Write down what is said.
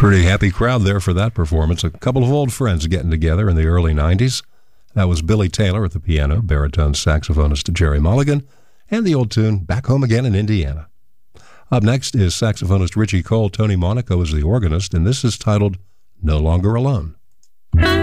Pretty happy crowd there for that performance. A couple of old friends getting together in the early 90s. That was Billy Taylor at the piano, baritone saxophonist Jerry Mulligan, and the old tune, Back Home Again in Indiana. Up next is saxophonist Richie Cole. Tony Monaco is the organist, and this is titled No Longer Alone.